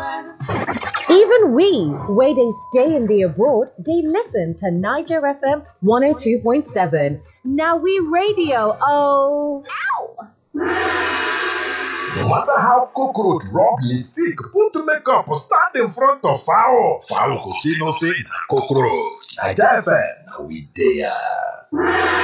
Even we, where they stay in the abroad, they listen to Niger FM 102.7. Now we radio, oh. Ow! No matter how cockroach rub lipstick, put makeup, stand in front of fowl go still know say na cockroach. Naija FM, na we there.